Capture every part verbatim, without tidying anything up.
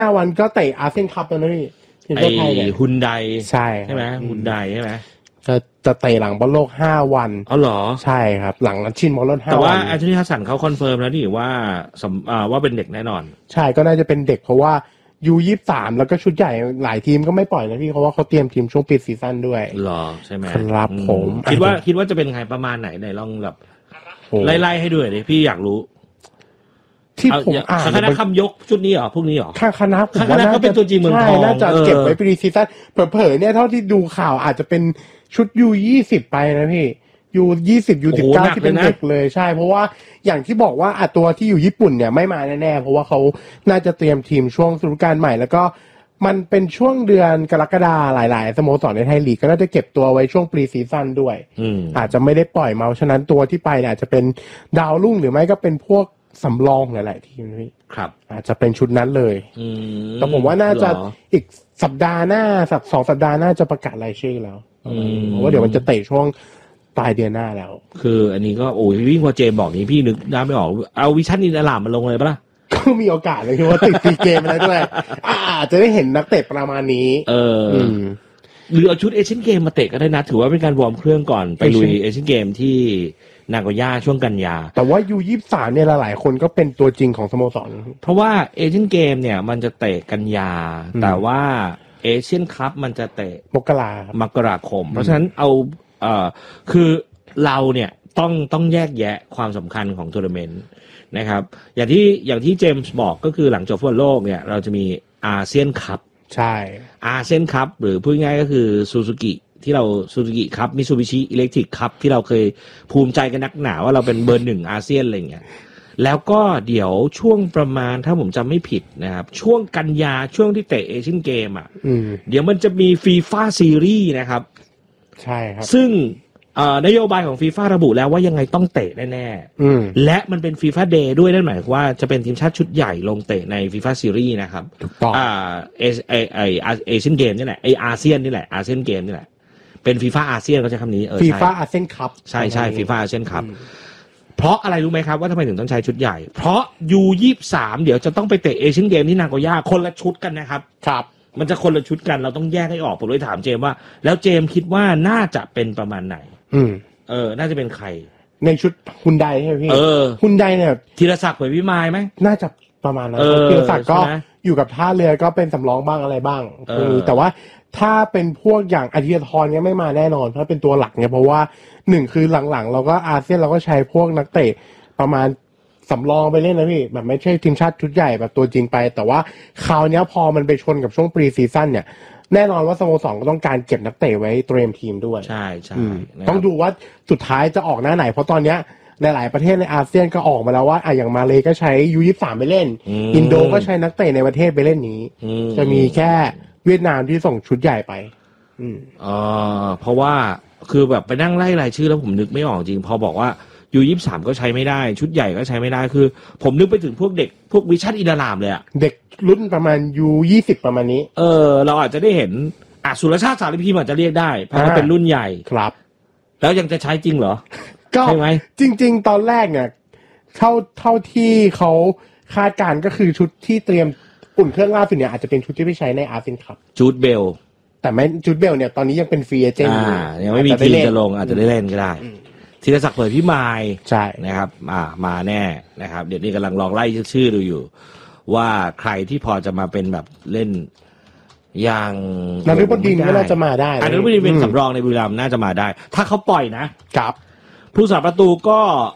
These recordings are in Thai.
ห้าวันก็เตะอาเซียนคัพแล้วนะพี่ไอ้ฮุนไดใช่ใช่ไหมฮุนไดใช่ไหมจะจะเตะหลังบอลโลกห้าวันอ๋อเหรอใช่ครับหลังนัดชิงบอลโลกห้าวันแต่ว่าแอนโทนีฮัสสันเขาคอนเฟิร์มแล้วนี่ว่าสำอ่าว่าเป็นเด็กแน่นอนใช่ก็น่าจะเป็นเด็กเพราะว่ายูยี่สิบสามแล้วก็ชุดใหญ่หลายทีมก็ไม่ปล่อยนะพี่เพราะว่าเขาเตรียมทีมช่วงปิดซีซั่นด้วยหรอใช่ไหมครับผมคิดว่าคิดว่าจะเป็นใครประมาณไหนไหนลองแบบไล่ๆให้ด้วยดิพี่อยากรู้ที่ผมอ่านคณะคำยกชุดนี้เหรอพวกนี้เหรอข้างคณะผมว่าน่าจะเป็นตัวจริงเมืองทองน่าจะเก็บไว้ปีซีซั่นเผลอๆเนี่ยเท่าที่ดูข่าวอาจจะเป็นชุดยูยี่สิบไปนะพี่ยูยี่สิบยูสิบเก้าที่เป็นเด็กเลยใช่เพราะว่าอย่างที่บอกว่าอ่ะตัวที่อยู่ญี่ปุ่นเนี่ยไม่มาแน่ๆเพราะว่าเขาน่าจะเตรียมทีมช่วงฤดูกาลใหม่แล้วก็มันเป็นช่วงเดือนกรกฎาคมหลายๆสโมสรในไทยลีกก็น่าจะเก็บตัวไว้ช่วงปรีซีซั่นด้วยอาจจะไม่ได้ปล่อยมาฉะนั้นตัวที่ไปเนี่ยอาจจะเป็นดาวรุ่งหรือไม่ก็เป็นพวกสำรองหลายๆทีมนี่ครับอาจจะเป็นชุดนั้นเลยแต่ผมว่าน่าจะอีกสัปดาห์หน้าสักสองสัปดาห์หน้าจะประกาศรายชื่อแล้วเพราะว่าเดี๋ยวมันจะเตะช่วงปลายเดือนหน้าแล้วคืออันนี้ก็โอ้ยวิ่งพอเจมบอกนี้พี่นึกน้าไม่ออกเอาวิชั่นอินอลามมาลงเลยปะล่ะก็มีโอกาสเลยคือว่าติดซีเกมอะไรด้วยอาจจะได้เห็นนักเตะประมาณนี้เออหรือเอาชุดเอเชียนเกมมาเตะก็ได้นะถือว่าเป็นการวอร์มเครื่องก่อนไปลุยเอเชียนเกมที่นากาย่าช่วงกันยาแต่ว่ายูยี่สิบสามเนี่ยหลายๆคนก็เป็นตัวจริงของสโมสรเพราะว่าเอเชียนเกมเนี่ยมันจะเตะกันยาแต่ว่าเอเชียนคัพมันจะเตะมกรามกราคมเพราะฉะนั้นเอาเอ่อคือเราเนี่ยต้องต้องแยกแยะความสำคัญของทัวร์นาเมนต์นะครับอย่างที่อย่างที่เจมส์บอกก็คือหลังจบฟุตบอลโลกเนี่ยเราจะมีอาเซียนคัพใช่อาเซียนคัพหรือพูดง่ายก็คือซูซูกิที่เราซูซูกิคัพมิตซูบิชิอิเล็กทริกคัพที่เราเคยภูมิใจกันนักหนาว่าเราเป็นเบอร์หนึ่งอาเซียนอะไรเงี้ยแล้วก็เดี๋ยวช่วงประมาณถ้าผมจำไม่ผิดนะครับช่วงกันยาช่วงที่เตะเอเชียนเกมอ่ะเดี๋ยวมันจะมีฟีฟ่าซีรีส์นะครับใช่ครับซึ่งนโยบายของฟีฟ่าระบุแล้วว่ายังไงต้องเตะแน่ๆและมันเป็นฟีฟ่าเดย์ด้วยนั่นหมายว่าจะเป็นทีมชาติชุดใหญ่ลงเตะในฟีฟ่าซีรีส์นะครับถูกต้องอ่าเอไอไอเอเชียนเกมนี่แหละไออาเซียนนี่แหละอาเซียนเกมนี่แหละเป็นฟีฟ่าอาเซียนเขาใช้คำนี้เออฟีฟ่าอาเซียนคัพใช่ใช่ฟีฟ่าอาเซียนคัพเพราะอะไรรู้ไหมครับว่าทำไมถึงต้องใช้ชุดใหญ่เพราะยูยี่สิบสามเดี๋ยวจะต้องไปเตะเอเชียนเกมที่นากาย่าคนละชุดกันนะครับครับมันจะคนละชุดกันเราต้องแยกให้ออกผมเลยถามเจมว่าแล้วเจมคิดว่าน่าจะเป็นประมาณไหนอืมเออน่าจะเป็นใครในชุดฮุนไดใช่ไหมพี่เออฮุนไดเนี่ยธีรศักดิ์เผยพิมายไหมน่าจะประมาณนั้นธีรศักดิ์ก็อยู่กับท่าเรือก็เป็นสำรองบ้างอะไรบ้างแต่ว่าถ้าเป็นพวกอย่างอาทิตย์ทรเนี่ยไม่มาแน่นอนเพราะเป็นตัวหลักเนี่ยเพราะว่าหนึ่งคือหลังๆเราก็อาเซียนเราก็ใช้พวกนักเตะประมาณสำรองไปเล่นนะพี่แบบไม่ใช่ทีมชาติชุดใหญ่แบบตัวจริงไปแต่ว่าคราวนี้พอมันไปชนกับช่วงปรีซีซั่นเนี่ยแน่นอนว่าสโมสรก็ต้องการเก็บนักเตะไว้เตรียมทีมด้วยใช่ใช่ต้องดูว่าสุดท้ายจะออกหน้าไหนเพราะตอนเนี้ยในหลายประเทศในอาเซียนก็ออกมาแล้วว่าอ่ะอย่างมาเลก็ใช้ยูยี่สิบสามไปเล่นอินโดก็ใช้นักเตะในประเทศไปเล่นนี้จะมีแค่เวียดนามที่ส่งชุดใหญ่ไปอืมอ๋อเพราะว่าคือแบบไปนั่งไล่รายชื่อแล้วผมนึกไม่ออกจริงพอบอกว่ายูยี่สิบสามก็ใช้ไม่ได้ชุดใหญ่ก็ใช้ไม่ได้คือผมนึกไปถึงพวกเด็กพวกวิชั่นอินดารามเลยอะเด็กรุ่นประมาณยูยี่สิบประมาณนี้เออเราอาจจะได้เห็นอ่ะสุรชาติสารพิมพ์อาจจะเรียกได้เพราะเขาเป็นรุ่นใหญ่ครับแล้วยังจะใช้จริงเหรอก็ใช่ไหมจริงๆตอนแรกเนี่ยเท่าเท่าที่เขาคาดการณ์ก็คือชุดที่เตรียมอุ่นเครื่องล่าสุดเนี่ยอาจจะเป็นชุดที่ไปใช้ในอาเซียนคัพจูดเบลแต่ไม่จูดเบลเนี่ยตอนนี้ยังเป็นฟรีเอเจนต์อยู่ยังไม่มีทีมจะลงอาจจะได้เล่นก็ได้ธีรศักดิ์เผยพิมายใช่นะครับอ่ามาแน่นะครับเดี๋ยวนี้กำลังลองไล่ชื่อดูอยู่ว่าใครที่พอจะมาเป็นแบบเล่นอย่างนฤบดินก็น่าจะมาได้นฤบดินเป็นสำรองในบุรีรัมย์น่าจะมาได้ถ้าเขาปล่อยนะครับผู้สาประตูก็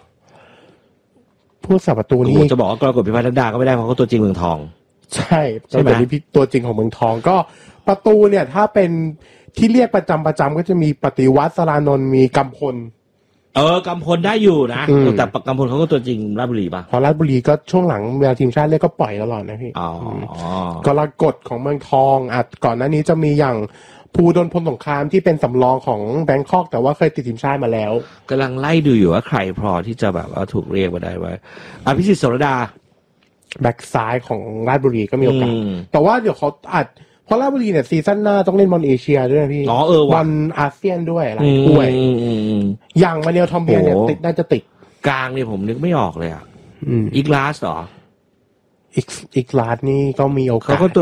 ผู้สาประตูนี่จะบอกว่ากรกฎพิพัฒน์ดาก็ไม่ได้เพราะเขาตัวจริงเมืองทองใช่ใช่ไหมตัวจริงของเมืองทองก็ประตูเนี่ยถ้าเป็นที่เรียกประจำประจำก็จะมีปฏิวัติสรานนท์มีกำพลเออกำพลได้อยู่นะแต่กำพลเขาก็ตัวจริงราชบุรีป่ะพอราชบุรีก็ช่วงหลังเวลาทีมชาติเล่นก็ปล่อยตลอดนะพี่อ๋อก็กรกฎของเมืองทองอ่ะก่อนหน้านี้จะมีอย่างภูดลพลสงครามที่เป็นสำรองของแบงคอกแต่ว่าเคยติดทีมชาติมาแล้วกำลังไล่ดูอยู่ว่าใครพอที่จะแบบว่าถูกเรียกมาได้ไว้อภิสิทธิ์โสรดาแบ็กซ้ายของราชบุรีก็มีโอกาสแต่ว่าเดี๋ยวเขาอาจเพราะราชบุรีเนี่ยซีซั่นหน้าต้องเล่นบอลเอเชียด้วยนะพี่อ๋อเออว่ะบอลอาเซียนด้วยอะไรด้วยอย่างมาเนลทอมเบียเนี่ยติดน่าจะติดกลางเนี่ยผมนึกไม่ออกเลยอ่ะอีกลาสเหรออีกอีกลาสนี่ก็มีโอกาสเขาก็ตัว